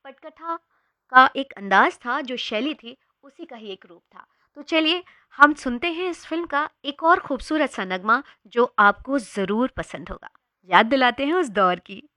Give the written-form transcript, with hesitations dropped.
पटकथा का एक अंदाज था, जो शैली थी, उसी का ही एक रूप था। तो चलिए हम सुनते हैं इस फ़िल्म का एक और खूबसूरत सा नगमा जो आपको ज़रूर पसंद होगा। याद दिलाते हैं उस दौर की।